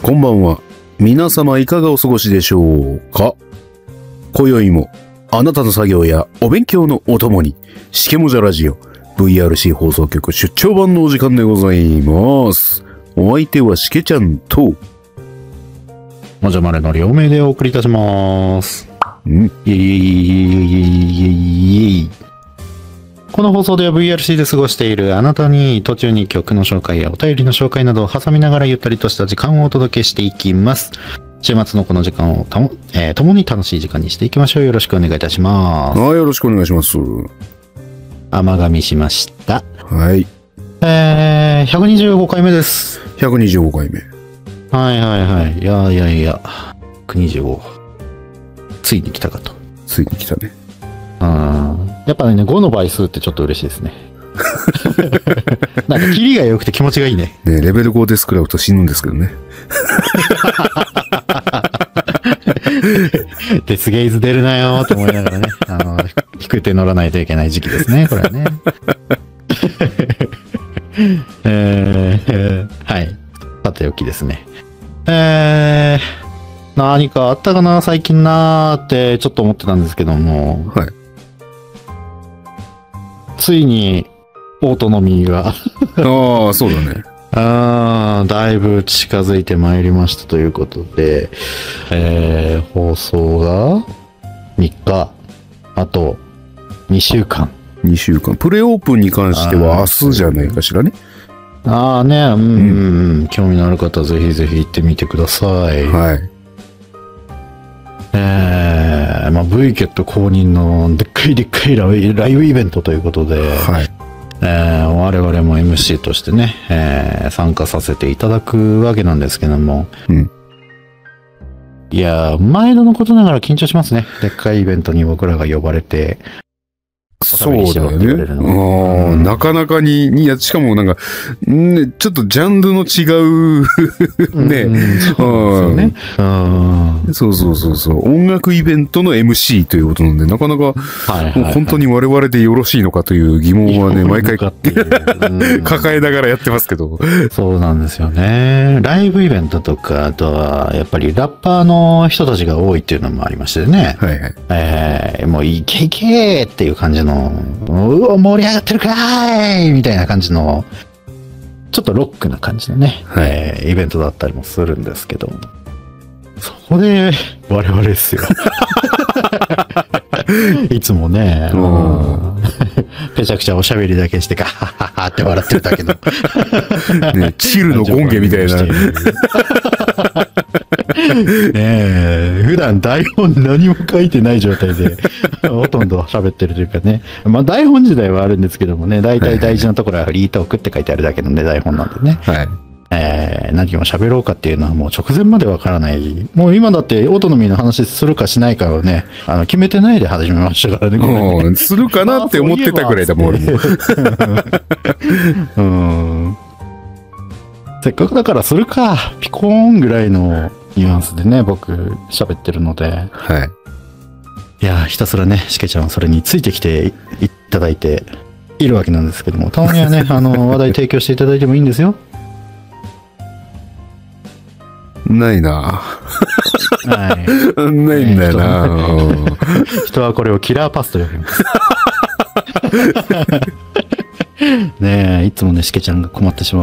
こんばんは。皆様いかがお過ごしでしょうか。今宵もあなたの作業やお勉強のお供にしけもじゃラジオ VRC 放送局出張版のお時間でございます。お相手はしけちゃんともじゃまるの両名でお送りいたします。イエイエイエイエイエイエイ。この放送では VRC で過ごしているあなたに途中に曲の紹介やお便りの紹介などを挟みながらゆったりとした時間をお届けしていきます。週末のこの時間を共に楽しい時間にしていきましょう。よろしくお願いいたします。 はい、よろしくお願いします。 甘噛みしました。 はい。 125回目です。 125回目。 はいはいはい。いや。125。ついに来たかと。 ついに来たね。 やっぱね、5の倍数ってちょっと嬉しいですね。なんか、キリが良くて気持ちがいいね。 ね、レベル5でスクラブと死ぬんですけどね。 デスゲイズ出るなよーと思いながらね、引く手乗らないといけない時期ですね、これはね。はい。さておきですね。何かあったかな最近なーってちょっと思ってたんですけども。 はい。 ついに、オートノミーが。 ああ、そうだね。 だいぶ近づいてまいりましたということで、放送が3日、あと2週間。 2週間。プレオープンに関しては明日じゃないかしらね。 興味のある方はぜひぜひ行ってみてください。 はい。 VCAT 公認のでっかいライブイベントということで、 はい。 我々も MC としてね、参加させていただくわけなんですけども、いやー、毎度のことながら緊張しますね。でっかいイベントに僕らが呼ばれて。 そうだよね。なかなかに、しかもなんか、ね、ちょっとジャンルの違うね。そうそう。音楽イベントの MC ということなんで、なかなか、本当に我々でよろしいのかという疑問はね、毎回抱えながらやってますけど。 そうなんですよね。ライブイベントとか、あとは、やっぱりラッパーの人たちが多いっていうのもありましてね。もうイケイケーっていう感じの、盛り上がってるかーいみたいな感じの、ちょっとロックな感じのね、イベントだったりもするんですけども。そこで、我々ですよ。いつもね、ぺちゃくちゃおしゃべりだけしてガハハハって笑ってるだけの。 ね、チルのゴンゲみたいな。 普段台本何も書いてない状態でほとんど喋ってるというかね。台本自体はあるんですけどもね、大体大事なところはフリートークって書いてあるだけのね、台本なんでね。何を喋ろうかっていうのはもう直前までわからない。もう今だってオートノミーの話するかしないかをね、決めてないで始めましたからね。 するかなって思ってたぐらいだもん、俺も。 せっかくだからするか、ピコーンぐらいのニュアンスでね、僕喋ってるので。いや、ひたすらね、しけちゃんはそれについてきていただいているわけなんですけども、たまにはね、話題提供していただいてもいいんですよ。 ないな。ないんだよな。 人はこれをキラーパスと呼びます。ねえ、いつもね、しけちゃんが困ってしまう